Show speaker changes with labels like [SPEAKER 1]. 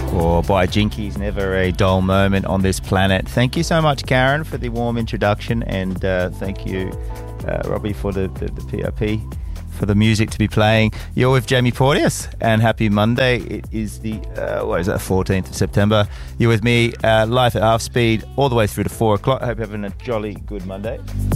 [SPEAKER 1] Or by Jinkies, never a dull moment on this planet. Thank you so much, Karen, for the warm introduction, and thank you, Robbie, for the PRP, for the music to be playing. You're with Jamie Porteous, and happy Monday. It is the 14th of September. You're with me live at half speed all the way through to 4 o'clock. I hope you're having a jolly good Monday.